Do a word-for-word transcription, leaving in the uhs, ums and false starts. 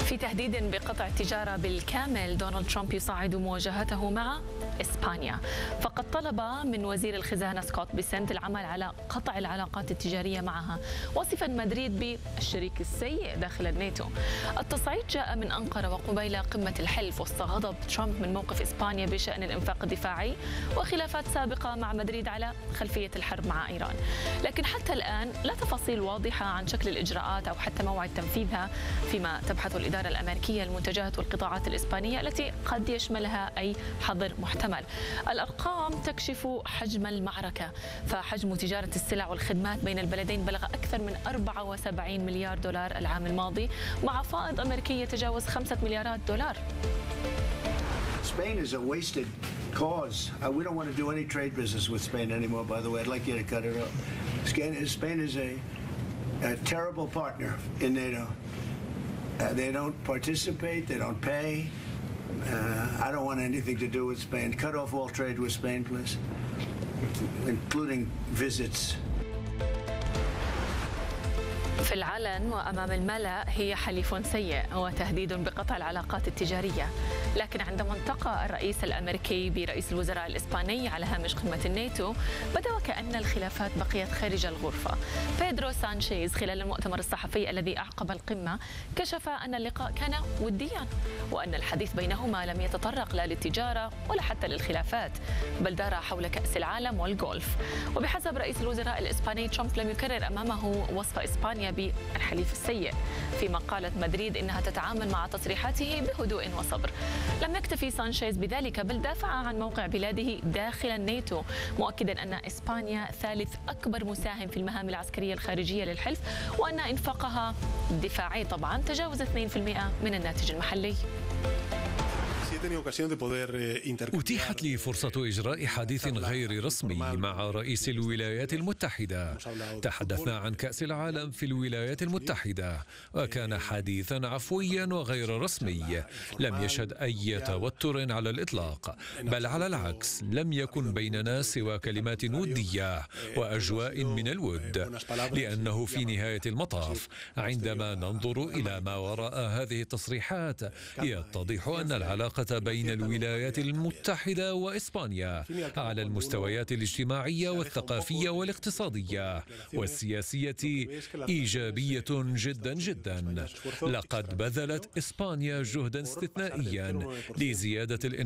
في تهديد بقطع التجارة بالكامل، دونالد ترامب يصعد مواجهته مع إسبانيا، فقد طلب من وزير الخزانة سكوت بيسنت العمل على قطع العلاقات التجارية معها، وصفا مدريد بالشريك السيء داخل الناتو. التصعيد جاء من أنقرة وقبيل قمة الحلف وسط غضب ترامب من موقف إسبانيا بشأن الإنفاق الدفاعي وخلافات سابقة مع مدريد على خلفية الحرب مع إيران. لكن حتى الآن لا تفاصيل واضحة عن شكل الإجراءات أو حتى موعد تنفيذها، فيما تبحث الإدارة الأمريكية المنتجات والقطاعات الإسبانية التي قد يشملها أي حظر محتمل. الأرقام تكشف حجم المعركة، فحجم تجارة السلع والخدمات بين البلدين بلغ أكثر من أربعة وسبعين مليار دولار العام الماضي، مع فائض أمريكي يتجاوز خمسة مليارات دولار. Spain is a wasted cause. Uh, we don't want to do any trade business with Spain anymore, by the way. I'd like you to cut it off. Spain is a, a terrible partner in NATO. Uh, they don't participate, they don't pay. Uh, I don't want anything to do with Spain. Cut off all trade with Spain, please, including visits. في العلن وأمام الملأ هي حليف سيء وتهديد بقطع العلاقات التجارية، لكن عندما التقى الرئيس الأمريكي برئيس الوزراء الإسباني على هامش قمة الناتو بدا وكأن الخلافات بقيت خارج الغرفة. بيدرو سانشيز خلال المؤتمر الصحفي الذي أعقب القمة كشف أن اللقاء كان وديا، وأن الحديث بينهما لم يتطرق لا للتجارة ولا حتى للخلافات، بل دار حول كأس العالم والجولف. وبحسب رئيس الوزراء الإسباني ترامب لم يكرر أمامه وصف إسبانيا بالحليف السيء، فيما قالت مدريد إنها تتعامل مع تصريحاته بهدوء وصبر. لم يكتفي سانشيز بذلك، بل دافع عن موقع بلاده داخل الناتو، مؤكدا أن إسبانيا ثالث أكبر مساهم في المهام العسكرية الخارجية للحلف، وأن إنفاقها الدفاعي طبعا تجاوز اثنين بالمئة من الناتج المحلي. أتيحت لي فرصة إجراء حديث غير رسمي مع رئيس الولايات المتحدة. تحدثنا عن كأس العالم في الولايات المتحدة، وكان حديثا عفويا وغير رسمي، لم يشهد أي توتر على الإطلاق، بل على العكس لم يكن بيننا سوى كلمات ودية وأجواء من الود، لأنه في نهاية المطاف عندما ننظر إلى ما وراء هذه التصريحات يتضح أن العلاقة بين الولايات المتحدة وإسبانيا على المستويات الاجتماعية والثقافية والاقتصادية والسياسية إيجابية جدا جدا. لقد بذلت إسبانيا جهدا استثنائيا لزيادة الإنفاق